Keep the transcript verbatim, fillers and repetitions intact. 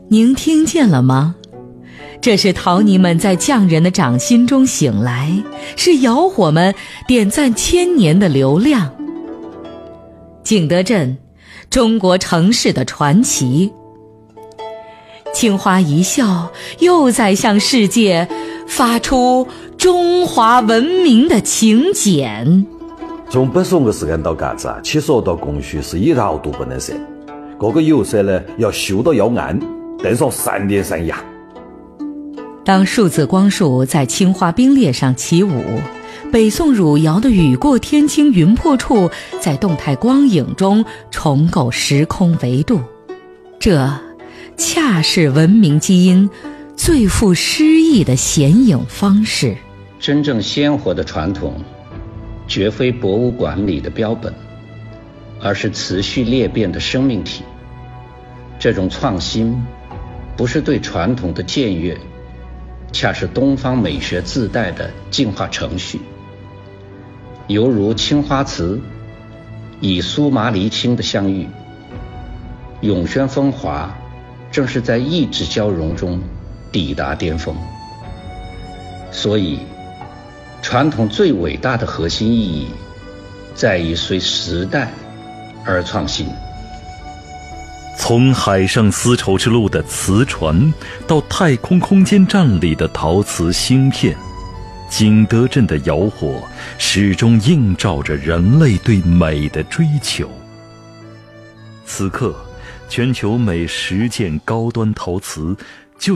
您听见了吗？这是陶泥们在匠人的掌心中醒来，是窑火们点赞千年的流量。景德镇，中国城市的传奇。青花一笑，又在向世界发出中华文明的请柬。 从北宋的时间到嘎子啊，七十二道工序是一道都不能少。这个釉色呢，要修到要暗，登上三年三夜。 当数字光束在青花冰裂上起舞，北宋汝窑的雨过天青云破处在动态光影中重构时空维度，这恰是文明基因最富诗意的显影方式。 真正鲜活的传统绝非博物馆里的标本，而是持续裂变的生命体。这种创新不是对传统的僭越，恰是东方美学自带的进化程序。犹如青花瓷以苏麻离青的相遇，永轩风华正是在意志交融中抵达巅峰。所以传统最伟大的核心意义在于随时代而创新。 从海上丝绸之路的瓷船到太空空间站里的陶瓷芯片，景德镇的窑火始终映照着人类对美的追求。此刻，全球每十件高端陶瓷